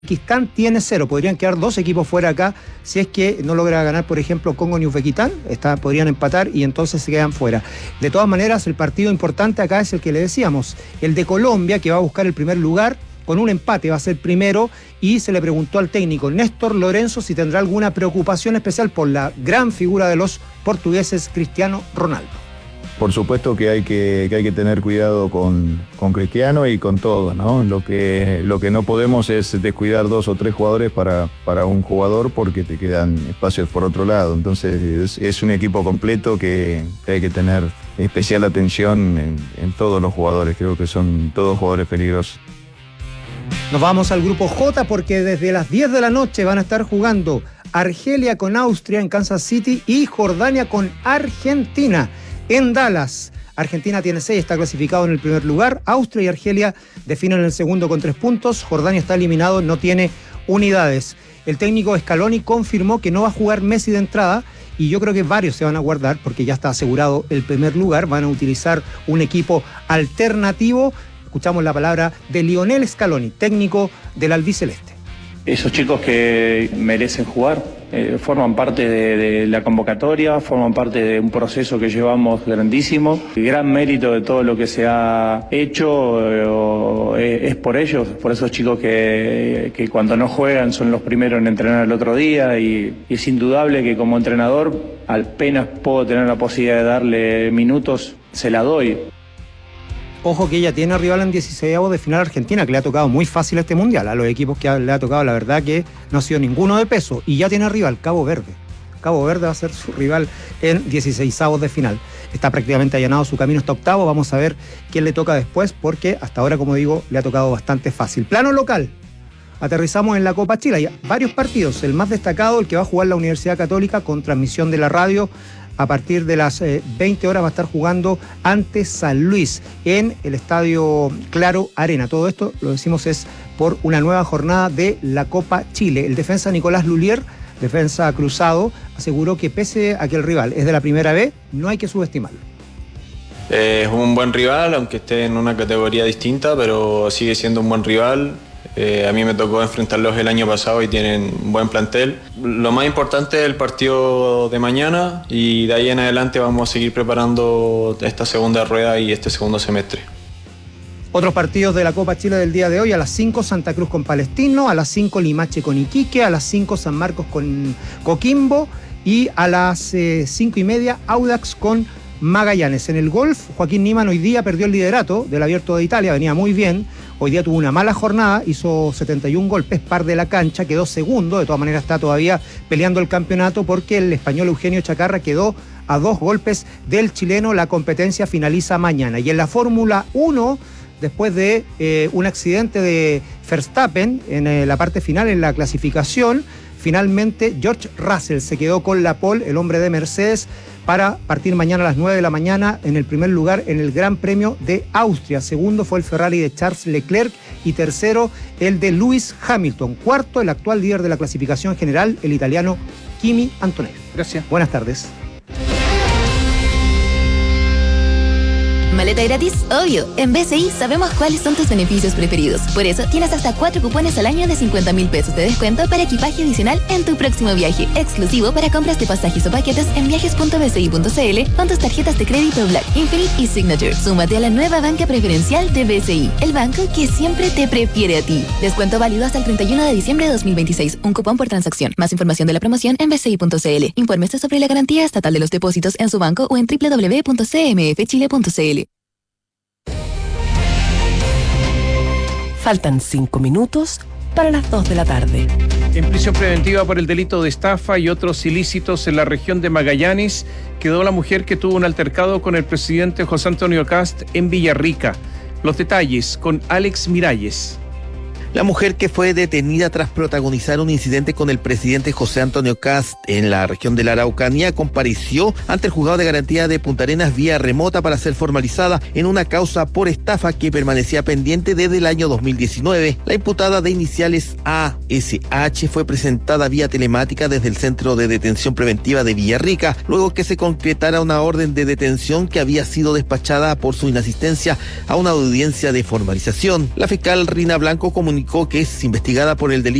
Uzbekistán tiene 0, podrían quedar 2 equipos fuera acá si es que no logra ganar, por ejemplo, Congo ni Uzbekistán, podrían empatar y entonces se quedan fuera. De todas maneras, el partido importante acá es el que le decíamos, el de Colombia, que va a buscar el primer lugar, con un empate va a ser primero, y se le preguntó al técnico Néstor Lorenzo si tendrá alguna preocupación especial por la gran figura de los portugueses, Cristiano Ronaldo. Por supuesto que hay que tener cuidado con Cristiano y con todo, ¿no? Lo que no podemos es descuidar 2 o 3 jugadores para un jugador porque te quedan espacios por otro lado. Entonces es un equipo completo que hay que tener especial atención en todos los jugadores. Creo que son todos jugadores peligrosos. Nos vamos al grupo J porque desde las 10 de la noche van a estar jugando Argelia con Austria en Kansas City y Jordania con Argentina en Dallas. Argentina tiene 6, está clasificado en el primer lugar. Austria y Argelia definen el segundo con 3 puntos. Jordania está eliminado, no tiene unidades. El técnico Scaloni confirmó que no va a jugar Messi de entrada y yo creo que varios se van a guardar porque ya está asegurado el primer lugar. Van a utilizar un equipo alternativo. Escuchamos la palabra de Lionel Scaloni, técnico del albiceleste. Esos chicos que merecen jugar forman parte de la convocatoria, forman parte de un proceso que llevamos grandísimo. El gran mérito de todo lo que se ha hecho es por ellos, por esos chicos que cuando no juegan son los primeros en entrenar el otro día y es indudable que como entrenador apenas puedo tener la posibilidad de darle minutos, se la doy. Ojo que ella tiene rival en 16avos de final Argentina, que le ha tocado muy fácil este mundial. A los equipos que le ha tocado, la verdad que no ha sido ninguno de peso. Y ya tiene rival, Cabo Verde. Cabo Verde va a ser su rival en 16avos de final. Está prácticamente allanado su camino hasta octavo. Vamos a ver quién le toca después, porque hasta ahora, como digo, le ha tocado bastante fácil. Plano local. Aterrizamos en la Copa Chile. Hay varios partidos. El más destacado, el que va a jugar la Universidad Católica con transmisión de la radio. A partir de las 20 horas va a estar jugando ante San Luis en el Estadio Claro Arena. Todo esto, lo decimos, es por una nueva jornada de la Copa Chile. El defensa Nicolás Lulier, defensa cruzado, aseguró que pese a que el rival es de la primera B, no hay que subestimarlo. Es un buen rival, aunque esté en una categoría distinta, pero sigue siendo un buen rival. A mí me tocó enfrentarlos el año pasado y tienen un buen plantel. Lo más importante es el partido de mañana y de ahí en adelante vamos a seguir preparando esta segunda rueda y este segundo semestre. Otros partidos de la Copa Chile del día de hoy: a las 5 Santa Cruz con Palestino, a las 5 Limache con Iquique, a las 5 San Marcos con Coquimbo y a las 5:30 Audax con Magallanes. En el golf, Joaquín Niemann hoy día perdió el liderato del Abierto de Italia, venía muy bien. Hoy día tuvo una mala jornada, hizo 71 golpes, par de la cancha, quedó segundo, de todas maneras está todavía peleando el campeonato porque el español Eugenio Chacarra quedó a 2 golpes del chileno. La competencia finaliza mañana. Y en la Fórmula 1, después de un accidente de Verstappen en la parte final, en la clasificación, finalmente George Russell se quedó con la pole, el hombre de Mercedes, para partir mañana a las 9 de la mañana en el primer lugar en el Gran Premio de Austria. Segundo fue el Ferrari de Charles Leclerc y tercero el de Lewis Hamilton. Cuarto, el actual líder de la clasificación general, el italiano Kimi Antonelli. Gracias. Buenas tardes. Maleta gratis, obvio. En BCI sabemos cuáles son tus beneficios preferidos. Por eso tienes hasta 4 cupones al año de 50.000 pesos de descuento para equipaje adicional en tu próximo viaje. Exclusivo para compras de pasajes o paquetes en viajes.bci.cl con tus tarjetas de crédito Black, Infinite y Signature. Súmate a la nueva banca preferencial de BCI, el banco que siempre te prefiere a ti. Descuento válido hasta el 31 de diciembre de 2026. Un cupón por transacción. Más información de la promoción en bci.cl. Infórmese sobre la garantía estatal de los depósitos en su banco o en www.cmfchile.cl. Faltan 5 minutos para las 2 de la tarde. En prisión preventiva por el delito de estafa y otros ilícitos en la región de Magallanes quedó la mujer que tuvo un altercado con el presidente José Antonio Kast en Villarrica. Los detalles con Alex Miralles. La mujer que fue detenida tras protagonizar un incidente con el presidente José Antonio Kast en la región de la Araucanía compareció ante el juzgado de garantía de Punta Arenas vía remota para ser formalizada en una causa por estafa que permanecía pendiente desde el año 2019. La imputada de iniciales ASH fue presentada vía telemática desde el Centro de Detención Preventiva de Villarrica, luego que se concretara una orden de detención que había sido despachada por su inasistencia a una audiencia de formalización. La fiscal Rina Blanco comunicó comunicó que es investigada por el delito